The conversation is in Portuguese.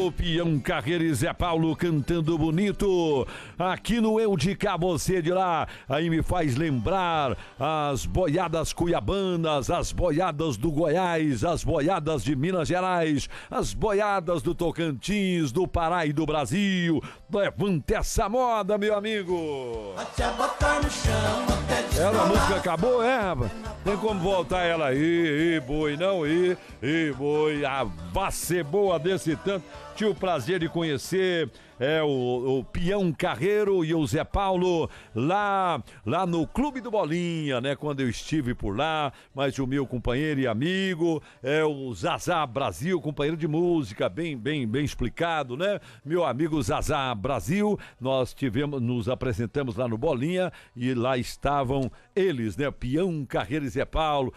Alô, Pião Carreira e Zé Paulo cantando bonito. Aqui no Eu de Cá, você de lá. Aí me faz lembrar as boiadas cuiabanas, as boiadas do Goiás, as boiadas de Minas Gerais, as boiadas do Tocantins, do Pará e do Brasil. Levante essa moda, meu amigo. A música acabou, tem como voltar ela aí, boi, não, boi, vai ser boa desse tanto. Tive o prazer de conhecer o Pião Carreiro e o Zé Paulo lá no Clube do Bolinha, né? Quando eu estive por lá, mas o meu companheiro e amigo o Zazá Brasil, companheiro de música, bem explicado, né? Meu amigo Zazá Brasil, nós nos apresentamos lá no Bolinha e lá estavam eles, né? Pião Carreiro e Zé Paulo,